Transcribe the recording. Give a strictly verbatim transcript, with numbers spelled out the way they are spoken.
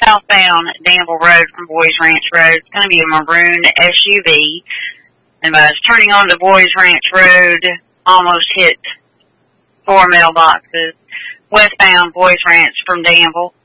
southbound Danville Road from Boys Ranch Road. It's going to be a maroon S U V. And I was turning onto Boys Ranch Road, almost hit four mailboxes. Westbound Boys Ranch from Danville.